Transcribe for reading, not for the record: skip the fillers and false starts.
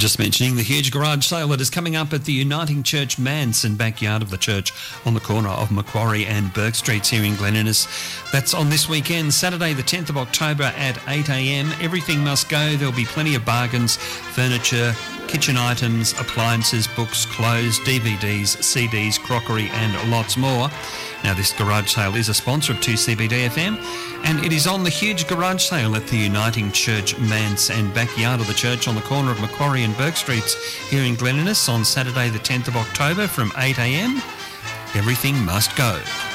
Just mentioning the huge garage sale that is coming up at the Uniting Church Manse and backyard of the church on the corner of Macquarie and Burke Streets here in Glen Innes. That's on this weekend, Saturday the 10th of October at 8 a.m. Everything must go. There'll be plenty of bargains, furniture, kitchen items, appliances, books, clothes, DVDs, CDs, crockery and lots more. Now, this garage sale is a sponsor of 2CBD FM, and it is on the huge garage sale at the Uniting Church Manse and backyard of the church on the corner of Macquarie and Burke Streets here in Glen Innes on Saturday the 10th of October from 8 a.m. Everything must go.